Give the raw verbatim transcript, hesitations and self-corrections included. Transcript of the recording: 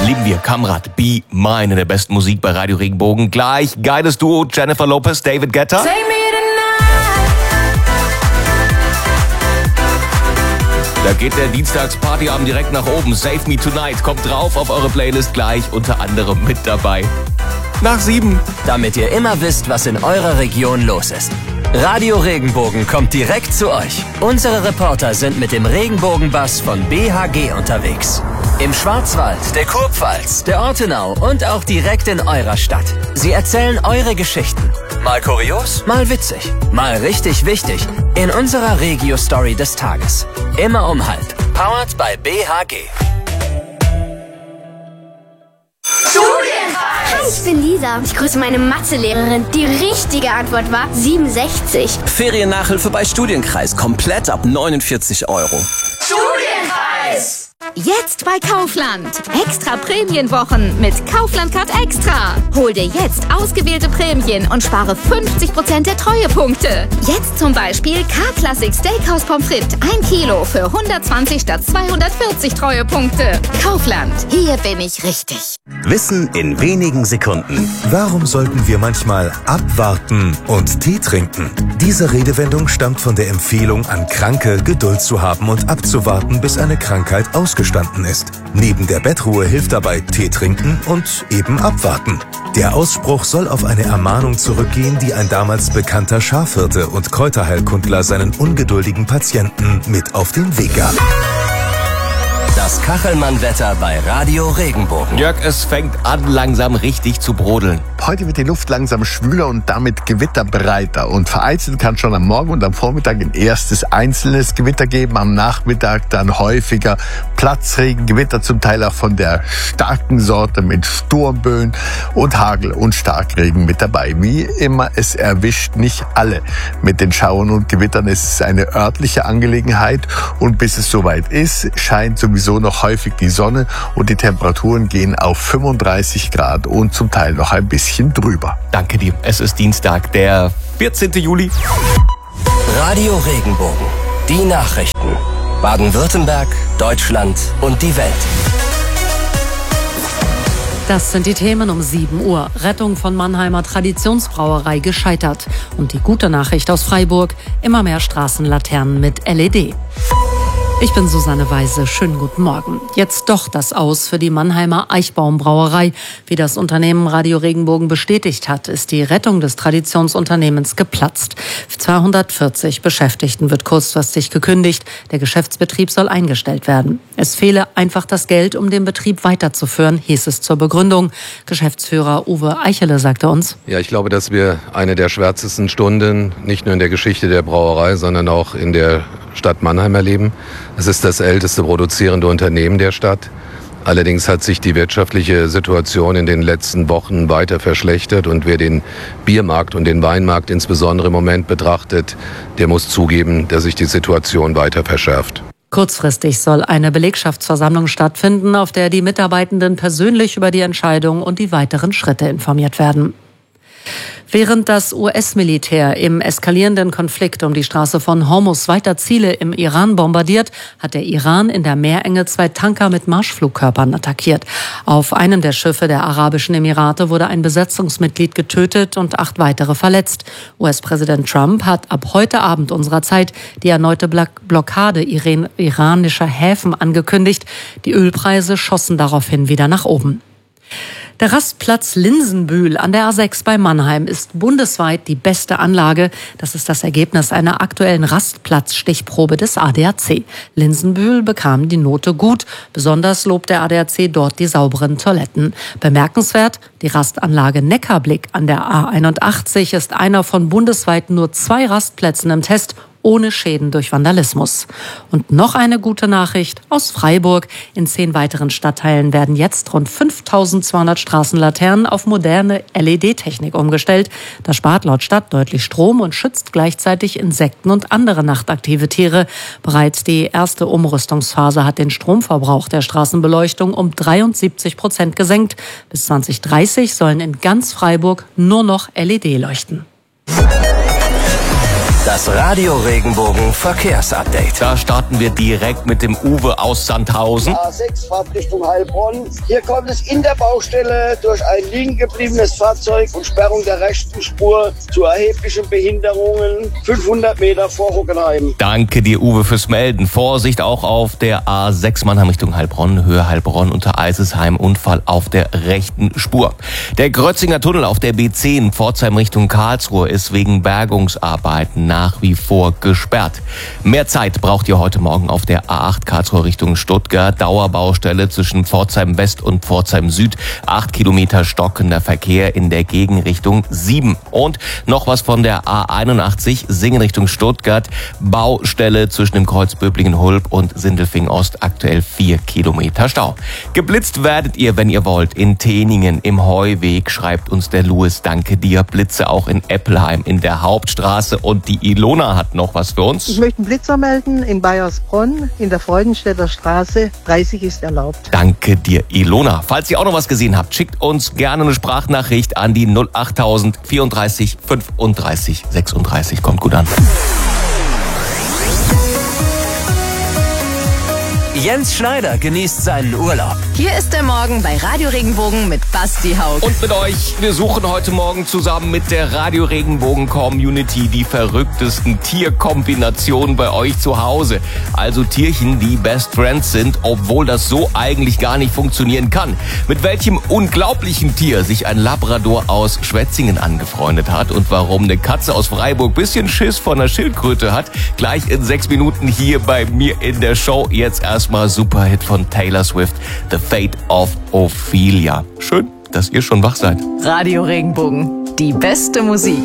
Lieben wir Kamrat, Be Mine in der besten Musik bei Radio Regenbogen. Gleich geiles Duo Jennifer Lopez, David Guetta. Da geht der Dienstagspartyabend direkt nach oben. Save Me Tonight kommt drauf auf eure Playlist, gleich unter anderem mit dabei. Nach sieben. Damit ihr immer wisst, was in eurer Region los ist. Radio Regenbogen kommt direkt zu euch. Unsere Reporter sind mit dem Regenbogenbus von B H G unterwegs. Im Schwarzwald, der Kurpfalz, der Ortenau und auch direkt in eurer Stadt. Sie erzählen eure Geschichten. Mal kurios, mal witzig, mal richtig wichtig. In unserer Regio-Story des Tages. Immer um halb. Powered by B H G. Hi, ich bin Lisa. Ich grüße meine Mathelehrerin. Die richtige Antwort war siebenundsechzig. Feriennachhilfe bei Studienkreis. Komplett ab neunundvierzig Euro. Studienkreis! Jetzt bei Kaufland. Extra Prämienwochen mit Kaufland Card Extra. Hol dir jetzt ausgewählte Prämien und spare fünfzig Prozent der Treuepunkte. Jetzt zum Beispiel K-Classic Steakhouse Pommes frites. ein Kilo für hundertzwanzig statt zweihundertvierzig Treuepunkte. Kaufland. Hier bin ich richtig. Wissen in wenigen Sekunden. Warum sollten wir manchmal abwarten und Tee trinken? Diese Redewendung stammt von der Empfehlung an Kranke, Geduld zu haben und abzuwarten, bis eine Krankheit ausgestanden ist. Neben der Bettruhe hilft dabei Tee trinken und eben abwarten. Der Ausspruch soll auf eine Ermahnung zurückgehen, die ein damals bekannter Schafhirte und Kräuterheilkundler seinen ungeduldigen Patienten mit auf den Weg gab. Das Kachelmann-Wetter bei Radio Regenbogen. Jörg, es fängt an, langsam richtig zu brodeln. Heute wird die Luft langsam schwüler und damit gewitterbreiter. Und vereinzelt kann schon am Morgen und am Vormittag ein erstes einzelnes Gewitter geben. Am Nachmittag dann häufiger Platzregen, Gewitter zum Teil auch von der starken Sorte mit Sturmböen und Hagel und Starkregen mit dabei. Wie immer, es erwischt nicht alle mit den Schauern und Gewittern. Es ist eine örtliche Angelegenheit und bis es soweit ist, scheint sowieso noch häufig die Sonne und die Temperaturen gehen auf fünfunddreißig Grad und zum Teil noch ein bisschen drüber. Danke dir. Es ist Dienstag, der vierzehnten Juli. Radio Regenbogen. Die Nachrichten. Baden-Württemberg, Deutschland und die Welt. Das sind die Themen um sieben Uhr. Rettung von Mannheimer Traditionsbrauerei gescheitert. Und die gute Nachricht aus Freiburg, immer mehr Straßenlaternen mit L E D. Ich bin Susanne Weise. Schönen guten Morgen. Jetzt doch das Aus für die Mannheimer Eichbaum-Brauerei. Wie das Unternehmen Radio Regenbogen bestätigt hat, ist die Rettung des Traditionsunternehmens geplatzt. zweihundertvierzig Beschäftigten wird kurzfristig gekündigt. Der Geschäftsbetrieb soll eingestellt werden. Es fehle einfach das Geld, um den Betrieb weiterzuführen, hieß es zur Begründung. Geschäftsführer Uwe Eichele sagte uns: Ja, ich glaube, dass wir eine der schwärzesten Stunden nicht nur in der Geschichte der Brauerei, sondern auch in der Stadt Mannheim erleben. Es ist das älteste produzierende Unternehmen der Stadt. Allerdings hat sich die wirtschaftliche Situation in den letzten Wochen weiter verschlechtert und wer den Biermarkt und den Weinmarkt insbesondere im Moment betrachtet, der muss zugeben, dass sich die Situation weiter verschärft. Kurzfristig soll eine Belegschaftsversammlung stattfinden, auf der die Mitarbeitenden persönlich über die Entscheidung und die weiteren Schritte informiert werden. Während das U S-Militär im eskalierenden Konflikt um die Straße von Hormuz weiter Ziele im Iran bombardiert, hat der Iran in der Meerenge zwei Tanker mit Marschflugkörpern attackiert. Auf einem der Schiffe der Arabischen Emirate wurde ein Besatzungsmitglied getötet und acht weitere verletzt. U S-Präsident Trump hat ab heute Abend unserer Zeit die erneute Blockade iranischer Häfen angekündigt. Die Ölpreise schossen daraufhin wieder nach oben. Der Rastplatz Linsenbühl an der A sechs bei Mannheim ist bundesweit die beste Anlage. Das ist das Ergebnis einer aktuellen Rastplatzstichprobe des A D A C. Linsenbühl bekam die Note gut. Besonders lobt der A D A C dort die sauberen Toiletten. Bemerkenswert, die Rastanlage Neckarblick an der A einundachtzig ist einer von bundesweit nur zwei Rastplätzen im Test ohne Schäden durch Vandalismus. Und noch eine gute Nachricht aus Freiburg. In zehn weiteren Stadtteilen werden jetzt rund fünftausendzweihundert Straßenlaternen auf moderne L E D-Technik umgestellt. Das spart laut Stadt deutlich Strom und schützt gleichzeitig Insekten und andere nachtaktive Tiere. Bereits die erste Umrüstungsphase hat den Stromverbrauch der Straßenbeleuchtung um dreiundsiebzig Prozent gesenkt. Bis zwanzig dreißig sollen in ganz Freiburg nur noch L E D leuchten. Das Radio Regenbogen Verkehrsupdate. Da starten wir direkt mit dem Uwe aus Sandhausen. A sechs fahrt Richtung Heilbronn. Hier kommt es in der Baustelle durch ein liegen gebliebenes Fahrzeug und Sperrung der rechten Spur zu erheblichen Behinderungen. fünfhundert Meter vor Hockenheim. Danke dir, Uwe, fürs Melden. Vorsicht auch auf der A sechs Mannheim Richtung Heilbronn, Höhe Heilbronn unter Eisesheim. Unfall auf der rechten Spur. Der Grötzinger Tunnel auf der B zehn Pforzheim Richtung Karlsruhe ist wegen Bergungsarbeiten nach wie vor gesperrt. Mehr Zeit braucht ihr heute Morgen auf der A acht Karlsruhe Richtung Stuttgart. Dauerbaustelle zwischen Pforzheim West und Pforzheim Süd. Acht Kilometer stockender Verkehr in der Gegenrichtung sieben. Und noch was von der A einundachtzig Singen Richtung Stuttgart. Baustelle zwischen dem Kreuz Böblingen-Hulb und Sindelfingen Ost. Aktuell vier Kilometer Stau. Geblitzt werdet ihr, wenn ihr wollt, in Teningen im Heuweg, schreibt uns der Louis. Danke dir. Blitze auch in Eppelheim in der Hauptstraße. Und die Ilona hat noch was für uns. Ich möchte einen Blitzer melden in Bayersbronn in der Freudenstädter Straße. dreißig ist erlaubt. Danke dir, Ilona. Falls ihr auch noch was gesehen habt, schickt uns gerne eine Sprachnachricht an die null achttausend vierunddreißig fünfunddreißig sechsunddreißig. Kommt gut an. Jens Schneider genießt seinen Urlaub. Hier ist der Morgen bei Radio Regenbogen mit Basti Haug. Und mit euch, wir suchen heute Morgen zusammen mit der Radio Regenbogen Community die verrücktesten Tierkombinationen bei euch zu Hause. Also Tierchen, die Best Friends sind, obwohl das so eigentlich gar nicht funktionieren kann. Mit welchem unglaublichen Tier sich ein Labrador aus Schwetzingen angefreundet hat und warum eine Katze aus Freiburg bisschen Schiss vor einer Schildkröte hat, gleich in sechs Minuten hier bei mir in der Show. Jetzt erst mal Superhit von Taylor Swift, The Fate of Ophelia. Schön, dass ihr schon wach seid. Radio Regenbogen, die beste Musik.